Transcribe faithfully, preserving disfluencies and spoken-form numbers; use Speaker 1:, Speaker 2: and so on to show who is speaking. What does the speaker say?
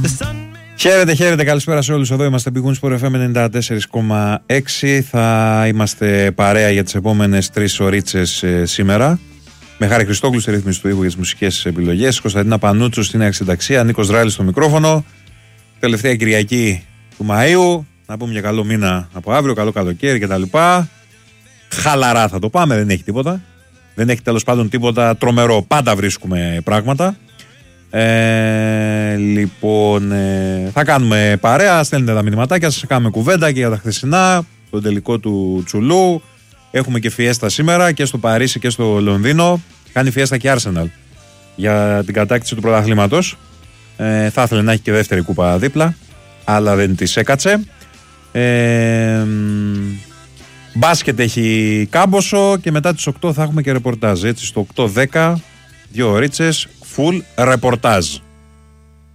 Speaker 1: Χαίρετε, χαίρετε, καλησπέρα σε όλους. Εδώ είμαστε Big Wins Sport εφ εμ ενενήντα τέσσερα κόμμα έξι. Θα είμαστε παρέα για τις επόμενες τρεις ωρίτσες ε, σήμερα. Με Χάρη Χριστόγλου στη ρύθμιση του ήχου για τις μουσικές επιλογές, Κωνσταντίνα Πανούτσου στην εξενταξία, Νίκος Ράλης στο μικρόφωνο. Τελευταία Κυριακή του Μαΐου. Να πούμε για καλό μήνα από αύριο, καλό καλοκαίρι κτλ. Χαλαρά θα το πάμε, δεν έχει τίποτα. Δεν έχει τέλος πάντων τίποτα τρομερό. Πάντα βρίσκουμε πράγματα. Ε, λοιπόν, ε, θα κάνουμε παρέα. Στέλνετε τα μηνυματάκια σας, κάνουμε κουβέντα και για τα χθεσινά, τον τελικό του Τσουλού. Έχουμε και φιέστα σήμερα και στο Παρίσι και στο Λονδίνο. Κάνει φιέστα και Arsenal για την κατάκτηση του πρωταθλήματος. Ε, θα ήθελε να έχει και δεύτερη κούπα δίπλα, αλλά δεν της έκατσε. Ε, μπάσκετ έχει κάμποσο και μετά τις οκτώ θα έχουμε και ρεπορτάζ. Έτσι στο οκτώ δέκα, δύο ωρίτσες, full ρεπορτάζ.